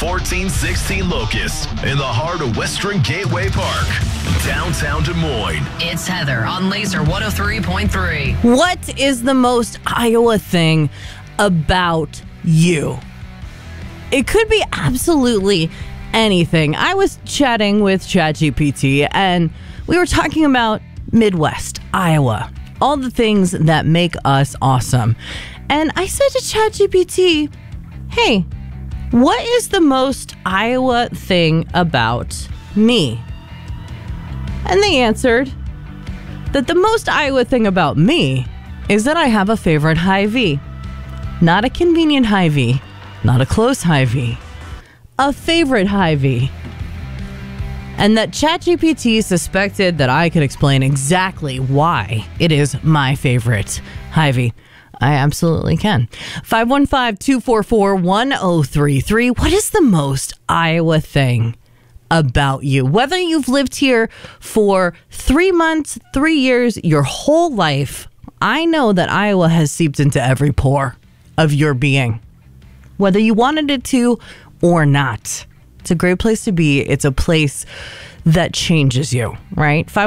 1416 Locust in the heart of Western Gateway Park, downtown Des Moines. It's Heather on Laser 103.3. What is the most Iowa thing about you? It could be absolutely anything. I was chatting with ChatGPT and we were talking about Midwest, Iowa, all the things that make us awesome. And I said to ChatGPT, hey, what is the most Iowa thing about me? And they answered that the most Iowa thing about me is that I have a favorite Hy-Vee. Not a convenient Hy-Vee, not a close Hy-Vee, a favorite Hy-Vee. And that ChatGPT suspected that I could explain exactly why it is my favorite Hy-Vee. I absolutely can. 515-244-1033. What is the most Iowa thing about you? Whether you've lived here for 3 months, 3 years, your whole life, I know that Iowa has seeped into every pore of your being, whether you wanted it to or not. It's a great place to be. It's a place that changes you, right?